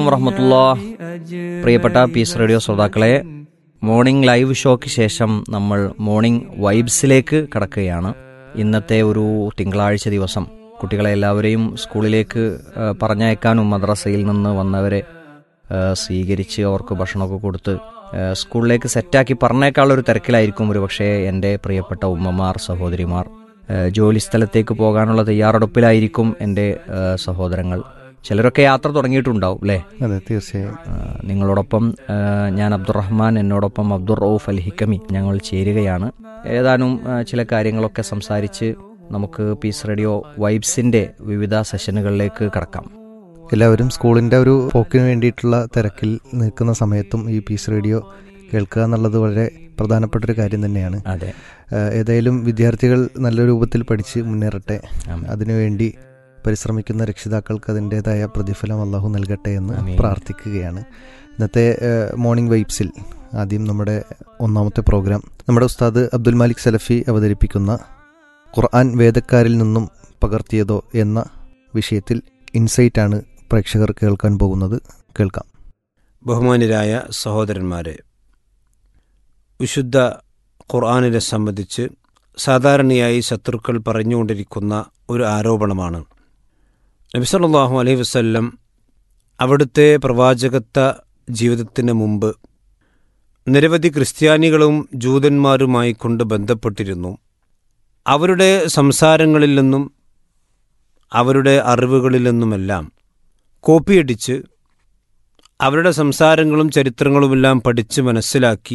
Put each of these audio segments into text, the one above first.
വറഹ്മത്തുള്ളാഹി. പ്രിയപ്പെട്ട piece radio ശ്രോതാക്കളെ, മോർണിംഗ് ലൈവ് ഷോയ്ക്ക് ശേഷം നമ്മൾ മോർണിംഗ് വൈബ്സിലേക്ക് കടക്കുകയാണ്. ഇന്നത്തെ ഒരു തിങ്കളാഴ്ച ദിവസം കുട്ടികളെ എല്ലാവരെയും സ്കൂളിലേക്ക് പറഞ്ഞയക്കാനും മദ്രസയിൽ നിന്ന് വന്നവരെ സ്വീകരിച്ച് അവർക്ക് ഭക്ഷണമൊക്കെ കൊടുത്ത് സ്കൂളിലേക്ക് സെറ്റാക്കി പറഞ്ഞേക്കാനുള്ളൊരു തിരക്കിലായിരിക്കും ഒരുപക്ഷെ എൻ്റെ പ്രിയപ്പെട്ട ഉമ്മമാർ, സഹോദരിമാർ. ജോലി സ്ഥലത്തേക്ക് പോകാനുള്ള തയ്യാറെടുപ്പിലായിരിക്കും എൻ്റെ സഹോദരങ്ങൾ. ചിലരൊക്കെ യാത്ര തുടങ്ങിയിട്ടുണ്ടാവും അല്ലേ? അതെ, തീർച്ചയായും. നിങ്ങളോടൊപ്പം ഞാൻ അബ്ദുറഹ്മാൻ, എന്നോടൊപ്പം അബ്ദുർ റൌഫ് അൽ ഹിക്കമി ഞങ്ങൾ ചേരുകയാണ്. ഏതാനും ചില കാര്യങ്ങളൊക്കെ സംസാരിച്ച് നമുക്ക് പീസ് റേഡിയോ വൈബ്സിൻ്റെ വിവിധ സെഷനുകളിലേക്ക് കടക്കാം. എല്ലാവരും സ്കൂളിൻ്റെ ഒരു പോക്കിന് വേണ്ടിയിട്ടുള്ള തിരക്കിൽ നിൽക്കുന്ന സമയത്തും ഈ പീസ് റേഡിയോ കേൾക്കുക എന്നുള്ളത് വളരെ പ്രധാനപ്പെട്ടൊരു കാര്യം തന്നെയാണ്. അതെ, ഏതായാലും വിദ്യാർത്ഥികൾ നല്ല രൂപത്തിൽ പഠിച്ച് മുന്നേറട്ടെ. അതിനുവേണ്ടി പരിശ്രമിക്കുന്ന രക്ഷിതാക്കൾക്ക് അതിൻ്റെതായ പ്രതിഫലം അള്ളാഹു നൽകട്ടെ എന്ന് പ്രാർത്ഥിക്കുകയാണ്. ഇന്നത്തെ മോർണിംഗ് വൈബ്സിൽ ആദ്യം നമ്മുടെ ഒന്നാമത്തെ പ്രോഗ്രാം നമ്മുടെ ഉസ്താദ് അബ്ദുൽ മാലിക് സലഫി അവതരിപ്പിക്കുന്ന ഖുർആൻ വേദക്കാരിൽ നിന്നും പകർത്തിയതോ എന്ന വിഷയത്തിൽ ഇൻസൈറ്റ് ആണ് പ്രേക്ഷകർ കേൾക്കാൻ പോകുന്നത്. കേൾക്കാം. ബഹുമാന്യരായ സഹോദരന്മാരെ, വിശുദ്ധ ഖുർആനിനെ സംബന്ധിച്ച് സാധാരണയായി ശത്രുക്കൾ പറഞ്ഞുകൊണ്ടിരിക്കുന്ന ഒരു ആരോപണമാണ് നബി സല്ലല്ലാഹു അലൈഹി വസല്ലം അവിടുത്തെ പ്രവാചകത്വ ജീവിതത്തിന് മുമ്പ് നിരവധി ക്രിസ്ത്യാനികളും ജൂതന്മാരുമായി കൊണ്ട് ബന്ധപ്പെട്ടിരുന്നു. അവരുടെ സംസാരങ്ങളിൽ നിന്നും അവരുടെ അറിവുകളിൽ നിന്നുമെല്ലാം കോപ്പിയടിച്ച് അവരുടെ സംസാരങ്ങളും ചരിത്രങ്ങളുമെല്ലാം പഠിച്ച് മനസ്സിലാക്കി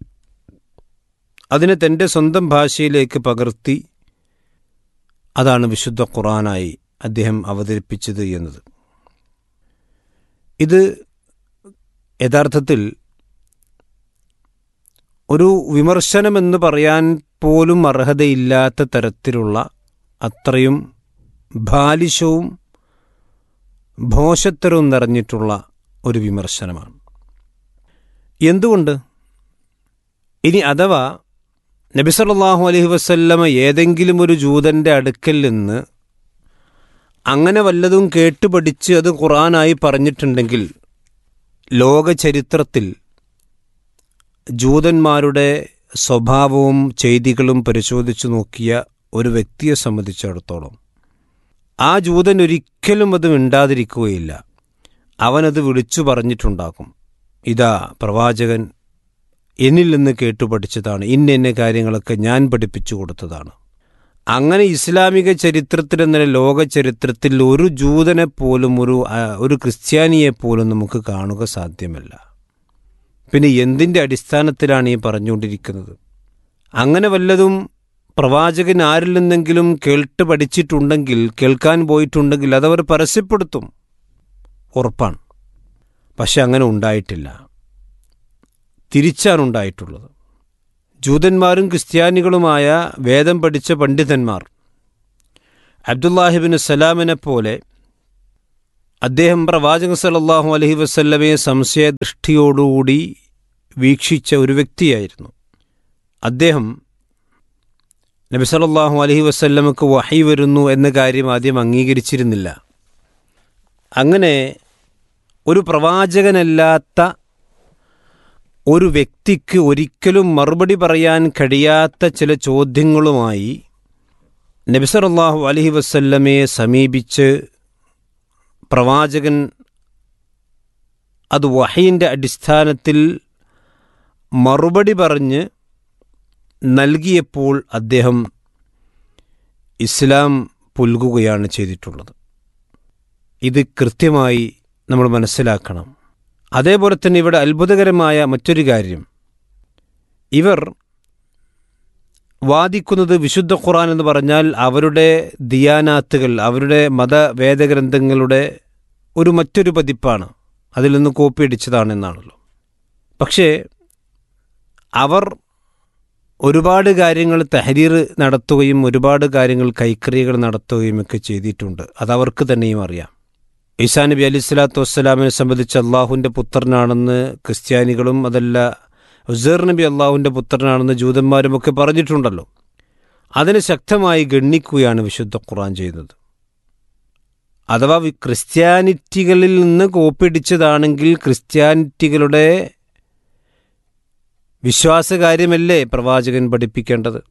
അതിനെ തൻ്റെ സ്വന്തം ഭാഷയിലേക്ക് പകർത്തി അതാണ് വിശുദ്ധ ഖുർആനായി അദ്ദേഹം അവതരിപ്പിച്ചത് എന്നത്. ഇത് യഥാർത്ഥത്തിൽ ഒരു വിമർശനമെന്ന് പറയാൻ പോലും അർഹതയില്ലാത്ത തരത്തിലുള്ള അത്രയും ബാലിശവും ഭോഷത്തരവും നിറഞ്ഞിട്ടുള്ള ഒരു വിമർശനമാണ്. എന്തുകൊണ്ട്? ഇനി അഥവാ നബി സല്ലല്ലാഹു അലൈഹി വസല്ലമ ഏതെങ്കിലും ഒരു ജൂതൻ്റെ അടുക്കൽ നിന്ന് അങ്ങനെ വല്ലതും കേട്ടുപഠിച്ച് അത് ഖുർആനായി പറഞ്ഞിട്ടുണ്ടെങ്കിൽ ലോക ചരിത്രത്തിൽ ജൂതന്മാരുടെ സ്വഭാവവും ചെയ്തികളും പരിശോധിച്ചു നോക്കിയ ഒരു വ്യക്തിയെ സംബന്ധിച്ചിടത്തോളം ആ ജൂതൻ ഒരിക്കലും അത് മിണ്ടാതിരിക്കുകയില്ല. അവനത് വിളിച്ചു പറഞ്ഞിട്ടുണ്ടാകും, ഇതാ പ്രവാചകൻ എന്നിൽ നിന്ന് കേട്ടുപഠിച്ചതാണ്, ഇന്ന കാര്യങ്ങളൊക്കെ ഞാൻ പഠിപ്പിച്ചു കൊടുത്തതാണ്. അങ്ങനെ ഇസ്ലാമിക ചരിത്രത്തിലെന്ന ലോക ചരിത്രത്തിൽ ഒരു ജൂതനെപ്പോലും ഒരു ക്രിസ്ത്യാനിയെപ്പോലും നമുക്ക് കാണുക സാധ്യമല്ല. പിന്നെ എന്തിൻ്റെ അടിസ്ഥാനത്തിലാണ് ഈ പറഞ്ഞുകൊണ്ടിരിക്കുന്നത്? അങ്ങനെ വല്ലതും പ്രവാചകൻ ആരിൽ നിന്നെങ്കിലും കേട്ട് പഠിച്ചിട്ടുണ്ടെങ്കിൽ, കേൾക്കാൻ പോയിട്ടുണ്ടെങ്കിൽ അതവർ പരസ്യപ്പെടുത്തും, ഉറപ്പാണ്. പക്ഷെ അങ്ങനെ ഉണ്ടായിട്ടില്ല. തിരിച്ചാണ് ഉണ്ടായിട്ടുള്ളത്. ജൂതന്മാരും ക്രിസ്ത്യാനികളുമായ വേദം പഠിച്ച പണ്ഡിതന്മാർ അബ്ദുല്ലാഹിബ്നു സലാമിനെ പോലെ അദ്ദേഹം പ്രവാചകൻ സല്ലല്ലാഹു അലൈഹി വസല്ലമയെ സംശയദൃഷ്ടിയോടുകൂടി വീക്ഷിച്ച ഒരു വ്യക്തിയായിരുന്നു. അദ്ദേഹം നബി സല്ലല്ലാഹു അലൈഹി വസല്ലമക്ക് വഹി വരുന്നു എന്ന കാര്യം ആദ്യം അംഗീകരിച്ചിരുന്നില്ല. അങ്ങനെ ഒരു പ്രവാചകനല്ലാത്ത ഒരു വ്യക്തിക്ക് ഒരിക്കലും മറുപടി പറയാൻ കഴിയാത്ത ചില ചോദ്യങ്ങളുമായി നബി സല്ലല്ലാഹു അലൈഹി വസല്ലമയെ സമീപിച്ച് പ്രവാചകൻ അത് വഹയിൻ്റെ അടിസ്ഥാനത്തിൽ മറുപടി പറഞ്ഞ് നൽകിയപ്പോൾ അദ്ദേഹം ഇസ്ലാം പുൽകുകയാണ് ചെയ്തിട്ടുള്ളത്. ഇത് കൃത്യമായി നമ്മൾ മനസ്സിലാക്കണം. അതേപോലെ തന്നെ ഇവിടെ അത്ഭുതകരമായ മറ്റൊരു കാര്യം, ഇവർ വാദിക്കുന്നത് വിശുദ്ധ ഖുർആൻ എന്ന് പറഞ്ഞാൽ അവരുടെ ദിയാനാത്തുകൾ, അവരുടെ മതവേദഗ്രന്ഥങ്ങളുടെ മറ്റൊരു പതിപ്പാണ്, അതിൽ നിന്ന് കോപ്പിയടിച്ചതാണെന്നാണല്ലോ. പക്ഷേ അവർ ഒരുപാട് കാര്യങ്ങൾ തഹരീർ നടത്തുകയും ഒരുപാട് കാര്യങ്ങൾ കൈക്കറികൾ നടത്തുകയും ഒക്കെ ചെയ്തിട്ടുണ്ട്. അതവർക്ക് തന്നെയും അറിയാം. ഈസാ നബി അലൈഹി സ്വലാത്തു വസ്സലാമിനെ സംബന്ധിച്ച് അള്ളാഹുവിൻ്റെ പുത്രനാണെന്ന് ക്രിസ്ത്യാനികളും അതല്ല ഉസൈർ നബി അള്ളാഹുവിൻ്റെ പുത്രനാണെന്ന് ജൂതന്മാരുമൊക്കെ പറഞ്ഞിട്ടുണ്ടല്ലോ. അതിനെ ശക്തമായി ഗണ്ണിക്കുകയാണ് വിശുദ്ധ ഖുർആൻ ചെയ്യുന്നത്. അഥവാ ക്രിസ്ത്യാനിറ്റികളിൽ നിന്ന് കോപ്പിയടിച്ചതാണെങ്കിൽ ക്രിസ്ത്യാനിറ്റികളുടെ വിശ്വാസകാര്യമല്ലേ പ്രവാചകൻ പഠിപ്പിക്കേണ്ടത്?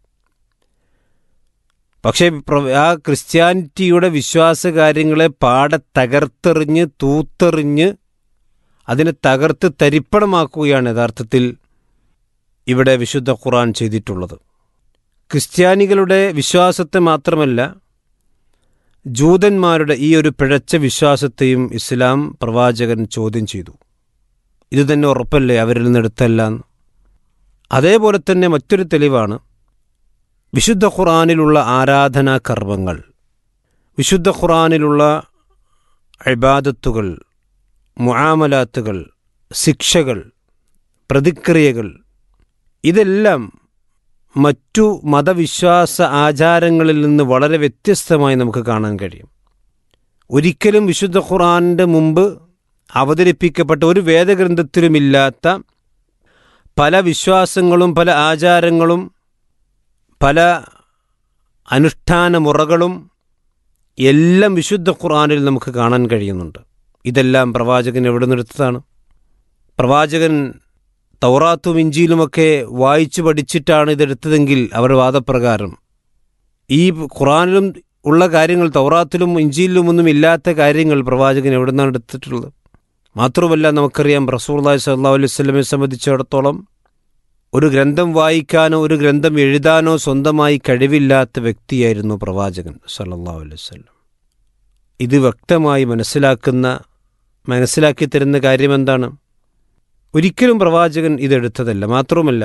പക്ഷേ ആ ക്രിസ്ത്യാനിറ്റിയുടെ വിശ്വാസകാര്യങ്ങളെ പാടെ തകർത്തെറിഞ്ഞ് തൂത്തെറിഞ്ഞ് അതിനെ തകർത്ത് തരിപ്പണമാക്കുകയാണ് യഥാർത്ഥത്തിൽ ഇവിടെ വിശുദ്ധ ഖുർആൻ ചെയ്തിട്ടുള്ളത്. ക്രിസ്ത്യാനികളുടെ വിശ്വാസത്തെ മാത്രമല്ല, ജൂതന്മാരുടെ ഈ ഒരു പിഴച്ച വിശ്വാസത്തെയും ഇസ്ലാം പ്രവാചകൻ ചോദ്യം ചെയ്തു. ഇത് തന്നെ ഉറപ്പല്ലേ അവരിൽ നിന്ന് എടുത്തല്ല? അതേപോലെ തന്നെ മറ്റൊരു തെളിവാണ് വിശുദ്ധ ഖുർആനിലുള്ള ആരാധനാ കർമ്മങ്ങൾ, വിശുദ്ധ ഖുർആനിലുള്ള ഇബാദത്തുകൾ, മുആമലാത്തുകൾ, ശിക്ഷകൾ, പ്രതിക്രിയകൾ, ഇതെല്ലാം മറ്റു മതവിശ്വാസ ആചാരങ്ങളിൽ നിന്ന് വളരെ വ്യത്യസ്തമായി നമുക്ക് കാണാൻ കഴിയും. ഒരിക്കലും വിശുദ്ധ ഖുർആനിൻ്റെ മുമ്പ് അവതരിപ്പിക്കപ്പെട്ട ഒരു വേദഗ്രന്ഥത്തിലുമില്ലാത്ത പല വിശ്വാസങ്ങളും പല ആചാരങ്ങളും പല അനുഷ്ഠാന മുറകളും എല്ലാം വിശുദ്ധ ഖുർആനിൽ നമുക്ക് കാണാൻ കഴിയുന്നുണ്ട്. ഇതെല്ലാം പ്രവാചകൻ എവിടെ നിന്നെടുത്തതാണ്? പ്രവാചകൻ തൗറാത്തും ഇഞ്ചീലുമൊക്കെ വായിച്ചു പഠിച്ചിട്ടാണ് ഇതെടുത്തതെങ്കിൽ അവരുടെ വാദപ്രകാരം ഈ ഖുർആനിലും ഉള്ള കാര്യങ്ങൾ തൗറാത്തിലും ഇഞ്ചീലിലുമൊന്നും ഇല്ലാത്ത കാര്യങ്ങൾ പ്രവാചകൻ എവിടെ നിന്നാണ് എടുത്തിട്ടുള്ളത്? മാത്രമല്ല, നമുക്കറിയാം റസൂലുള്ളാഹി സ്വല്ലല്ലാഹു അലൈഹി വസല്ലമയെ സംബന്ധിച്ചിടത്തോളം ഒരു ഗ്രന്ഥം വായിക്കാനോ ഒരു ഗ്രന്ഥം എഴുതാനോ സ്വന്തമായി കഴിവില്ലാത്ത വ്യക്തിയായിരുന്നു പ്രവാചകൻ സ്വല്ലല്ലാഹു അലൈഹി വസല്ലം. ഇത് വ്യക്തമായി മനസ്സിലാക്കി തരുന്ന കാര്യം എന്താണ്? ഒരിക്കലും പ്രവാചകൻ ഇതെടുത്തതല്ല. മാത്രവുമല്ല,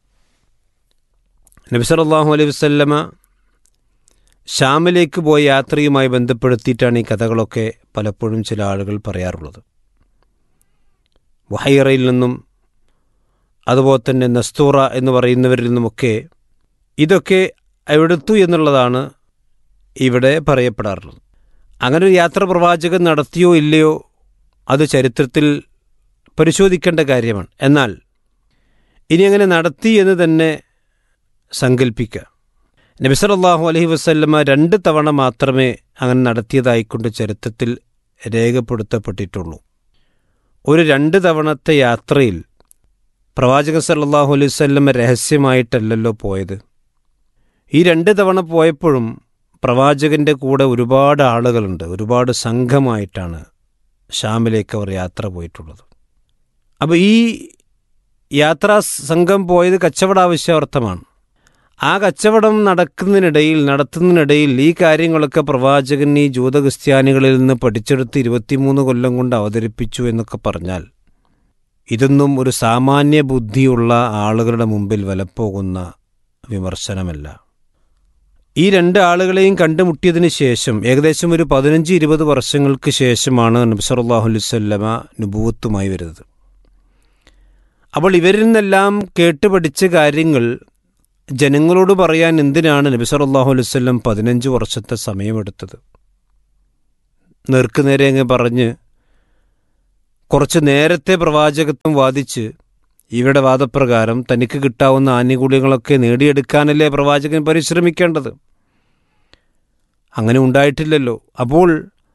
നബി സല്ലല്ലാഹു അലൈഹി വസല്ലമ ഷാമിലേക്ക് പോയ യാത്രയുമായി ബന്ധപ്പെടുത്തിയിട്ടാണ് ഈ കഥകളൊക്കെ പലപ്പോഴും ചില ആളുകൾ പറയാറുള്ളത്. വഹൈറയിൽ നിന്നും അതുപോലെ തന്നെ നസ്തൂറ എന്ന് പറയുന്നവരിൽ നിന്നുമൊക്കെ ഇതൊക്കെ എടുത്തു എന്നുള്ളതാണ് ഇവിടെ പറയപ്പെടാറുള്ളത്. അങ്ങനെ ഒരു യാത്ര പ്രവാചകൻ നടത്തിയോ ഇല്ലയോ അത് ചരിത്രത്തിൽ പരിശോധിക്കേണ്ട കാര്യമാണ്. എന്നാൽ ഇനി അങ്ങനെ നടത്തി എന്ന് തന്നെ സങ്കല്പിക്കുക. നബി സല്ലല്ലാഹു അലൈഹി വസല്ലമ 2 തവണ മാത്രമേ അങ്ങനെ നടത്തിയതായിക്കൊണ്ട് ചരിത്രത്തിൽ രേഖപ്പെടുത്തപ്പെട്ടിട്ടുള്ളൂ. ഒരു 2 തവണത്തെ യാത്രയിൽ പ്രവാചകൻ സല്ലല്ലാഹു അലൈഹി വസല്ലമ രഹസ്യമായിട്ടല്ലല്ലോ പോയത്. ഈ 2 തവണ പോയപ്പോഴും പ്രവാചകൻ്റെ കൂടെ ഒരുപാട് ആളുകളുണ്ട്, ഒരുപാട് സംഘമായിട്ടാണ് ഷാമിലേക്ക് അവർ യാത്ര പോയിട്ടുള്ളത്. അപ്പോൾ ഈ യാത്രാ സംഘം പോയത് കച്ചവട ആവശ്യാർത്ഥമാണ്. ആ കച്ചവടം നടത്തുന്നതിനിടയിൽ ഈ കാര്യങ്ങളൊക്കെ പ്രവാചകൻ ഈ ജൂത ക്രിസ്ത്യാനികളിൽ നിന്ന് പഠിച്ചെടുത്ത് 23 കൊല്ലം കൊണ്ട് അവതരിപ്പിച്ചു എന്നൊക്കെ പറഞ്ഞാൽ ഇതൊന്നും ഒരു സാമാന്യ ബുദ്ധിയുള്ള ആളുകളുടെ മുമ്പിൽ വിലപ്പോകുന്ന വിമർശനമല്ല. ഈ 2 ആളുകളെയും കണ്ടുമുട്ടിയതിന് ശേഷം ഏകദേശം ഒരു 15-20 വർഷങ്ങൾക്ക് ശേഷമാണ് നബി സല്ലല്ലാഹു അലൈഹി വസല്ലമ നുബുവത്തുമായി വരുന്നത്. അപ്പോൾ ഇവരിൽ നിന്നെല്ലാം കേട്ടുപഠിച്ച കാര്യങ്ങൾ ജനങ്ങളോട് പറയാൻ എന്തിനാണ് നബി സല്ലല്ലാഹു അലൈഹി വസല്ലം 15 വർഷത്തെ സമയമെടുത്തത്? നേർക്കുനേരെ അങ്ങ് പറഞ്ഞ് കുറച്ച് നേരത്തെ പ്രവാചകത്വം വാദിച്ച് ഇവരുടെ വാദപ്രകാരം തനിക്ക് കിട്ടാവുന്ന ആനുകൂല്യങ്ങളൊക്കെ നേടിയെടുക്കാനല്ലേ പ്രവാചകൻ പരിശ്രമിക്കേണ്ടത്? അങ്ങനെ ഉണ്ടായിട്ടില്ലല്ലോ. അപ്പോൾ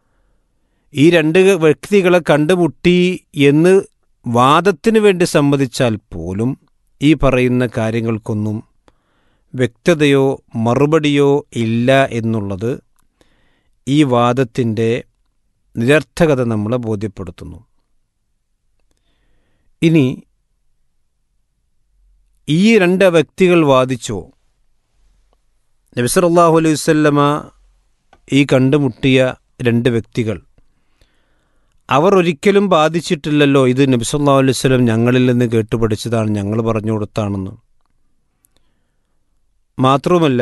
ഈ 2 വ്യക്തികളെ കണ്ടുമുട്ടി എന്ന് വാദത്തിന് വേണ്ടി സമ്മതിച്ചാൽ പോലും ഈ പറയുന്ന കാര്യങ്ങൾക്കൊന്നും വ്യക്തതയോ മറുപടിയോ ഇല്ല എന്നുള്ളത് ഈ വാദത്തിൻ്റെ നിരർത്ഥകത നമ്മളെ ബോധ്യപ്പെടുത്തുന്നു. ഇനി ഈ 2 വ്യക്തികൾ വാദിച്ചോ? നബി സല്ലല്ലാഹു അലൈഹി വസല്ലമ ഈ കണ്ടുമുട്ടിയ 2 വ്യക്തികൾ അവർ ഒരിക്കലും ബാധിച്ചിട്ടില്ലല്ലോ ഇത് നബി സല്ലല്ലാഹു അലൈഹി വസല്ലം ഞങ്ങളിൽ നിന്ന് കേട്ടുപഠിച്ചതാണ്, ഞങ്ങൾ പറഞ്ഞു കൊടുത്താണെന്ന്. മാത്രവുമല്ല,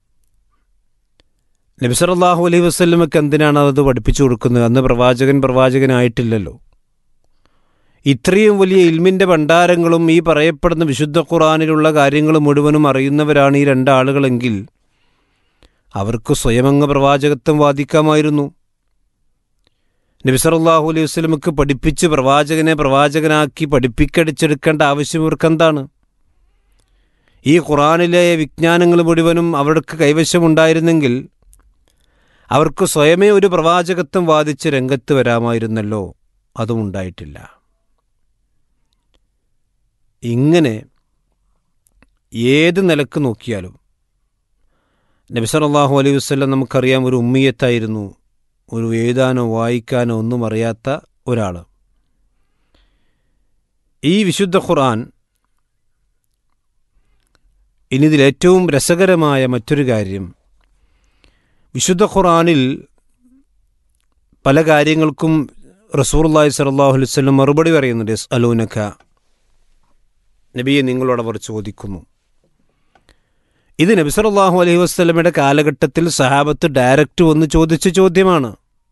നബി സല്ലല്ലാഹു അലൈഹി വസല്ലമക്ക് എന്തിനാണ് അത് പഠിപ്പിച്ചു കൊടുക്കുന്നത്? അന്ന് പ്രവാചകനായിട്ടില്ലല്ലോ. ഇത്രയും വലിയ ഇൽമിൻ്റെ ഭണ്ഡാരങ്ങളും ഈ പറയപ്പെടുന്ന വിശുദ്ധ ഖുർആനിലുള്ള കാര്യങ്ങൾ മുഴുവനും അറിയുന്നവരാണ് ഈ 2 ആളുകളെങ്കിൽ അവർക്ക് സ്വയമങ്ങ് പ്രവാചകത്വം വാദിക്കാമായിരുന്നു. നബി സല്ലല്ലാഹു അലൈഹി വസല്ലമക്ക് പഠിപ്പിച്ച് പ്രവാചകനാക്കി പഠിപ്പിക്കടിച്ചെടുക്കേണ്ട ആവശ്യം ഇവർക്കെന്താണ്? ഈ ഖുർആനിലെ വിജ്ഞാനങ്ങൾ മുഴുവനും അവർക്ക് കൈവശമുണ്ടായിരുന്നെങ്കിൽ അവർക്ക് സ്വയമേ ഒരു പ്രവാചകത്വം വാദിച്ച് രംഗത്ത് വരാമായിരുന്നല്ലോ, അതും ഉണ്ടായിട്ടില്ല. ഇങ്ങനെ ഏത് നിലക്ക് നോക്കിയാലും നബി സല്ലല്ലാഹു അലൈഹി വസല്ലം നമുക്കറിയാം, ഒരു ഉമ്മിയത്തായിരുന്നു, ഒരു എഴുതാനോ വായിക്കാനോ ഒന്നും അറിയാത്ത ഒരാൾ. ഈ വിശുദ്ധ ഖുർആൻ, ഇനി ഇതിൽ ഏറ്റവും രസകരമായ മറ്റൊരു കാര്യം, വിശുദ്ധ ഖുർആനിൽ പല കാര്യങ്ങൾക്കും റസൂലുള്ളാഹി സ്വല്ലല്ലാഹു അലൈഹി വസല്ലം മറുപടി പറയുന്നുണ്ട്. യസ്അലൂനക, നബിയെ നിങ്ങളോട് അവർ ചോദിക്കുന്നു. ഇത് നബി സല്ലല്ലാഹു അലൈഹി വസല്ലമയുടെ കാലഘട്ടത്തിൽ സഹാബത്ത് ഡയറക്റ്റ് വന്ന് ചോദിച്ച ചോദ്യമാണ്.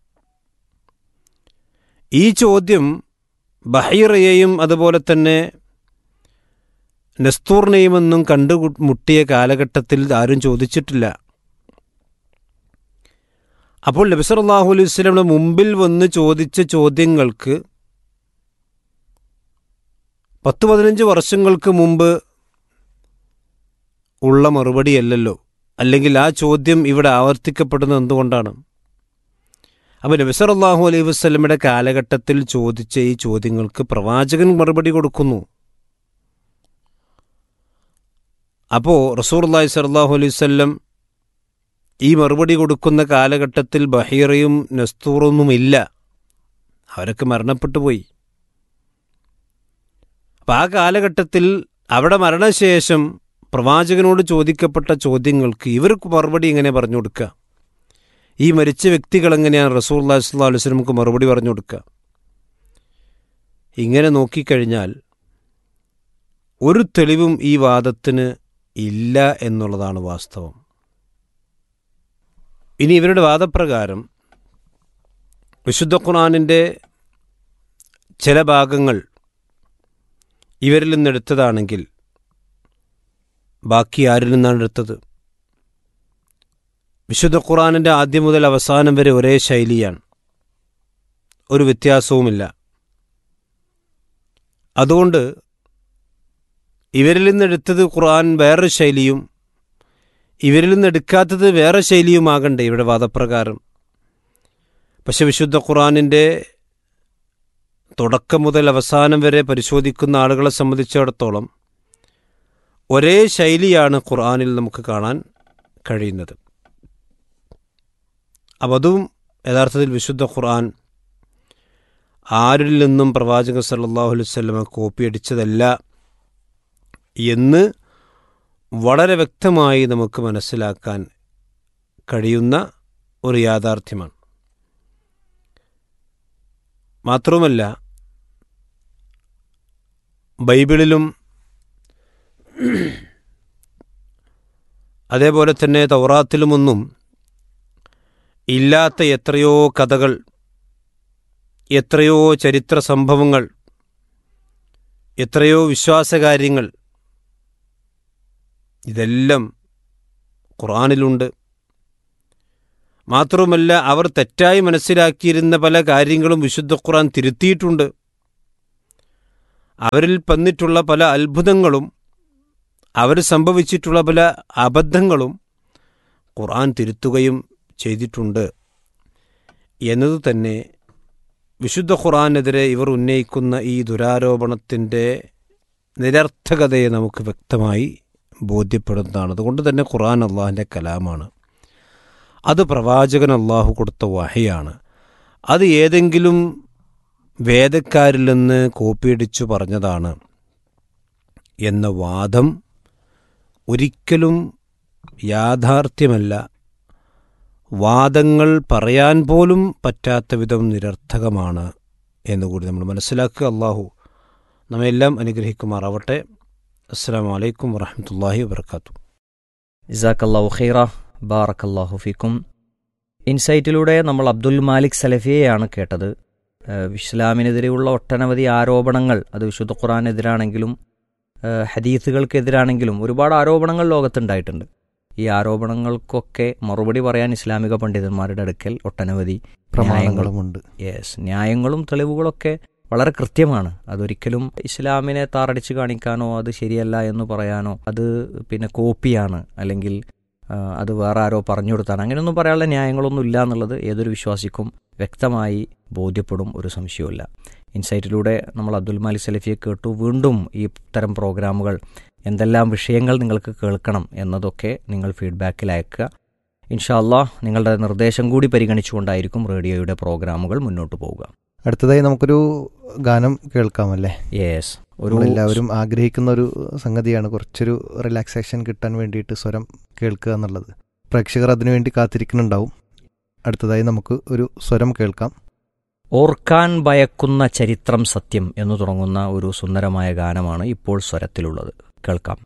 ഈ ചോദ്യം ബഹീറയെയും അതുപോലെ തന്നെ നസ്തൂറിനെയും ഒന്നും കണ്ടുമുട്ടിയ കാലഘട്ടത്തിൽ ആരും ചോദിച്ചിട്ടില്ല. അപ്പോൾ നബി സല്ലല്ലാഹു അലൈഹി വസല്ലമയുടെ മുമ്പിൽ വന്ന് ചോദിച്ച ചോദ്യങ്ങൾക്ക് 10-15 വർഷങ്ങൾക്ക് മുമ്പ് ഉള്ള മറുപടിയല്ലല്ലോ, അല്ലെങ്കിൽ ആ ചോദ്യം ഇവിടെ ആവർത്തിക്കപ്പെടുന്നത് എന്തുകൊണ്ടാണ്? അപ്പോൾ നബി സല്ലല്ലാഹു അലൈഹി വസല്ലമയുടെ കാലഘട്ടത്തിൽ ചോദിച്ച ഈ ചോദ്യങ്ങൾക്ക് പ്രവാചകൻ മറുപടി കൊടുക്കുന്നു. അപ്പോൾ റസൂലുള്ളാഹി സ്വല്ലല്ലാഹു അലൈഹി വസല്ലം ഈ മറുപടി കൊടുക്കുന്ന കാലഘട്ടത്തിൽ ബഹീറയും നസ്തൂറൊന്നുമില്ല, അവരൊക്കെ മരണപ്പെട്ടു പോയി. അപ്പം ആ കാലഘട്ടത്തിൽ അവിടെ മരണശേഷം പ്രവാചകനോട് ചോദിക്കപ്പെട്ട ചോദ്യങ്ങൾക്ക് ഇവർക്ക് മറുപടി എങ്ങനെ പറഞ്ഞു കൊടുക്കുക? ഈ മരിച്ച വ്യക്തികൾ എങ്ങനെയാണ് റസൂലുള്ളാഹി സ്വല്ലല്ലാഹു അലൈഹി വസല്ലമക്ക് മറുപടി പറഞ്ഞു കൊടുക്കുക? ഇങ്ങനെ നോക്കിക്കഴിഞ്ഞാൽ ഒരു തെളിവും ഈ വാദത്തിന് ഇല്ല എന്നുള്ളതാണ് വാസ്തവം. ഇനി ഇവരുടെ വാദപ്രകാരം വിശുദ്ധ ഖുർആനിൻ്റെ ചില ഭാഗങ്ങൾ ഇവരിൽ നിന്നെടുത്തതാണെങ്കിൽ ബാക്കി ആരിൽ നിന്നാണ് എടുത്തത്? വിശുദ്ധ ഖുർആനിൻ്റെ ആദ്യം മുതൽ അവസാനം വരെ ഒരേ ശൈലിയാണ്, ഒരു വ്യത്യാസവുമില്ല. അതുകൊണ്ട് ഇവരിൽ നിന്നെടുത്തത് ഖുർആൻ വേറെ ശൈലിയും ഇവരിൽ നിന്നെടുക്കാത്തത് വേറെ ശൈലിയുമാകണ്ടേ ഇവിടെ വാദപ്രകാരം? പക്ഷെ വിശുദ്ധ ഖുർആനിൻ്റെ തുടക്കം മുതൽ അവസാനം വരെ പരിശോധിക്കുന്ന ആളുകളെ സംബന്ധിച്ചിടത്തോളം ഒരേ ശൈലിയാണ് ഖുർആനിൽ നമുക്ക് കാണാൻ കഴിയുന്നത്. അപ്പം അതും യഥാർത്ഥത്തിൽ വിശുദ്ധ ഖുർആൻ ആരിൽ നിന്നും പ്രവാചകൻ സല്ലല്ലാഹു അലൈഹി വസല്ലമ കോപ്പിയടിച്ചതല്ല എന്ന് വളരെ വ്യക്തമായി നമുക്ക് മനസ്സിലാക്കാൻ കഴിയുന്ന ഒരു യാഥാർത്ഥ്യമാണ്. മാത്രവുമല്ല, ബൈബിളിലും അതേപോലെ തന്നെ തൗറാത്തിലുമൊന്നും ഇല്ലാത്ത എത്രയോ കഥകൾ, എത്രയോ ചരിത്ര സംഭവങ്ങൾ, എത്രയോ വിശ്വാസകാര്യങ്ങൾ, ഇതെല്ലാം ഖുർആനിലുണ്ട്. മാത്രവുമല്ല, അവർ തെറ്റായി മനസ്സിലാക്കിയിരുന്ന പല കാര്യങ്ങളും വിശുദ്ധ ഖുർആൻ തിരുത്തിയിട്ടുണ്ട്. അവരിൽ വന്നിട്ടുള്ള പല അത്ഭുതങ്ങളും അവർ സംഭവിച്ചിട്ടുള്ള പല അബദ്ധങ്ങളും ഖുർആൻ തിരുത്തുകയും ചെയ്തിട്ടുണ്ട് എന്നത് തന്നെ വിശുദ്ധ ഖുർആനെതിരെ ഇവർ ഉന്നയിക്കുന്ന ഈ ദുരാരോപണത്തിൻ്റെ നിരർത്ഥകതയെ നമുക്ക് വ്യക്തമായി ബോധ്യപ്പെടുന്നതാണ്. അതുകൊണ്ട് തന്നെ ഖുർആൻ അള്ളാഹിൻ്റെ കലാമാണ്, അത് പ്രവാചകൻ അള്ളാഹു കൊടുത്ത വഹയാണ്. അത് ഏതെങ്കിലും വേദക്കാരിൽ നിന്ന് കോപ്പിയടിച്ചു പറഞ്ഞതാണ് എന്ന വാദം ഒരിക്കലും യാഥാർത്ഥ്യമല്ല. വാദങ്ങൾ പറയാൻ പോലും പറ്റാത്ത വിധം നിരർത്ഥകമാണ് എന്നുകൂടി നമ്മൾ മനസ്സിലാക്കുക. അള്ളാഹു നമ്മെല്ലാം അനുഗ്രഹിക്കുമാറാവട്ടെ. അസ്സലാമു അലൈക്കും വറഹ്മത്തുള്ളാഹി വബറകാതുഹു. ജസാക്കല്ലാഹു ഖൈറ, ബാറക്കല്ലാഹു ഫീക്കും. ഇൻസൈറ്റിലൂടെ നമ്മൾ അബ്ദുൽ മാലിക് സലഫിയെയാണ് കേട്ടത്. ഇസ്ലാമിനെതിരെയുള്ള ഒട്ടനവധി ആരോപണങ്ങൾ, അത് വിശുദ്ധ ഖുർആനെതിരാണെങ്കിലും ഹദീസുകൾക്കെതിരാണെങ്കിലും ഒരുപാട് ആരോപണങ്ങൾ ലോകത്തുണ്ടായിട്ടുണ്ട്. ഈ ആരോപണങ്ങൾക്കൊക്കെ മറുപടി പറയാൻ ഇസ്ലാമിക പണ്ഡിതന്മാരുടെ അടുക്കൽ ഒട്ടനവധി പ്രമാണങ്ങളുമുണ്ട്. ന്യായങ്ങളും തെളിവുകളൊക്കെ വളരെ കൃത്യമാണ്. അതൊരിക്കലും ഇസ്ലാമിനെ താറടിച്ച് കാണിക്കാനോ അത് ശരിയല്ല എന്ന് പറയാനോ അത് പിന്നെ കോപ്പിയാണ് അല്ലെങ്കിൽ അത് വേറെ ആരോ പറഞ്ഞു കൊടുത്താണ്, അങ്ങനെയൊന്നും പറയാനുള്ള ന്യായങ്ങളൊന്നും ഇല്ല എന്നുള്ളത് ഏതൊരു വിശ്വാസിക്കും വ്യക്തമായി ബോധ്യപ്പെടും, ഒരു സംശയവുമില്ല. ഇൻസൈറ്റിലൂടെ നമ്മൾ അബ്ദുൽ മാലിക് സലഫിയെ കേട്ടു. വീണ്ടും ഈ തരം പ്രോഗ്രാമുകൾ, എന്തെല്ലാം വിഷയങ്ങൾ നിങ്ങൾക്ക് കേൾക്കണം എന്നതൊക്കെ നിങ്ങൾ ഫീഡ്ബാക്കിൽ അയക്കുക. ഇൻഷാ അല്ലാഹ് നിങ്ങളുടെ നിർദ്ദേശം കൂടി പരിഗണിച്ചുകൊണ്ടായിരിക്കും റേഡിയോയുടെ പ്രോഗ്രാമുകൾ മുന്നോട്ട് പോവുക. അടുത്തതായി നമുക്കൊരു ഗാനം കേൾക്കാമല്ലേ? യെസ്, എല്ലാവരും ആഗ്രഹിക്കുന്ന ഒരു സംഗതിയാണ്, കുറച്ചൊരു റിലാക്സേഷൻ കിട്ടാൻ വേണ്ടിയിട്ട് സ്വരം കേൾക്കുക എന്നുള്ളത്. പ്രേക്ഷകർ അതിനുവേണ്ടി കാത്തിരിക്കുന്നുണ്ടാവും. അടുത്തതായി നമുക്ക് ഒരു സ്വരം കേൾക്കാം. ഓർക്കാൻ ഭയക്കുന്ന ചരിത്രം സത്യം എന്ന് തുടങ്ങുന്ന ഒരു സുന്ദരമായ ഗാനമാണ് ഇപ്പോൾ സ്വരത്തിലുള്ളത്. കേൾക്കാം.